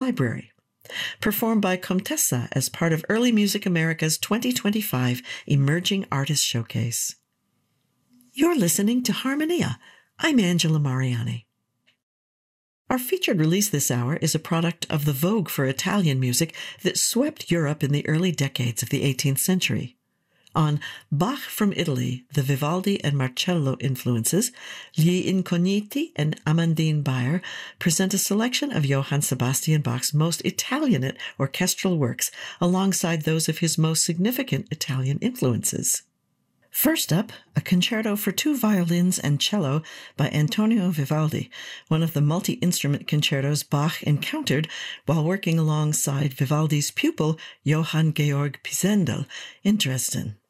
Library, performed by Comtessa as part of Early Music America's 2025 Emerging Artist Showcase. You're listening to Harmonia. I'm Angela Mariani. Our featured release this hour is a product of the vogue for Italian music that swept Europe in the early decades of the 18th century. On Bach from Italy, the Vivaldi and Marcello influences, Gli Incogniti and Amandine Bayer present a selection of Johann Sebastian Bach's most Italianate orchestral works alongside those of his most significant Italian influences. First up, a concerto for two violins and cello by Antonio Vivaldi, one of the multi-instrument concertos Bach encountered while working alongside Vivaldi's pupil Johann Georg Pisendel in Dresden.